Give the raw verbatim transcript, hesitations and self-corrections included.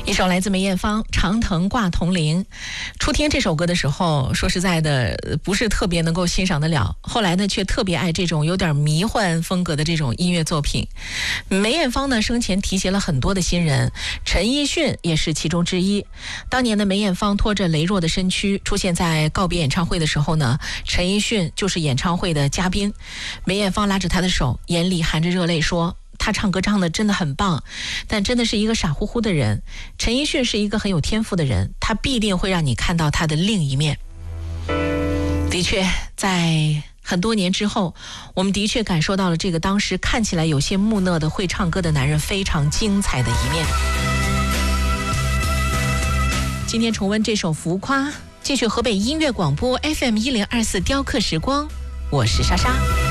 一首来自梅艳芳《长藤挂铜铃》。初听这首歌的时候，说实在的，不是特别能够欣赏得了。后来呢，却特别爱这种有点迷幻风格的这种音乐作品。梅艳芳呢，生前提携了很多的新人，陈奕迅也是其中之一。当年的梅艳芳拖着羸弱的身躯出现在告别演唱会的时候呢，陈奕迅就是演唱会的嘉宾。梅艳芳拉着他的手，眼里含着热泪说，他唱歌唱得真的很棒，但真的是一个傻乎乎的人。陈奕迅是一个很有天赋的人，他必定会让你看到他的另一面。的确，在很多年之后，我们的确感受到了这个当时看起来有些木讷的会唱歌的男人非常精彩的一面。今天重温这首《浮夸》，继续河北音乐广播 F M 一零二四雕刻时光，我是莎莎。